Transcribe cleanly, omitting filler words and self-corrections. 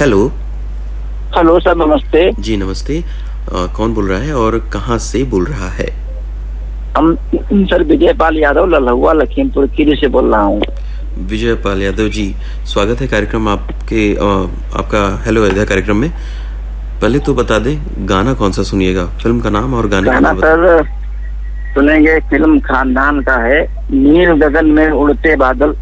Hello. Hello sir, नमस्ते। जी नमस्ते। कौन बोल रहा है और कहाँ से बोल रहा है? हम सर विजय पाल यादव लल्हुआ लखीमपुर खीरी से बोल रहा हूँ। विजय पाल यादव जी, स्वागत है कार्यक्रम आपका हेलो अयोध्या कार्यक्रम में। पहले तो बता दें, गाना कौन सा सुनिएगा, फिल्म का नाम और गाने का गाना नाम बता। सर सुनेंगे, फिल्म खानदान का है, नील गगन में उड़ते बादल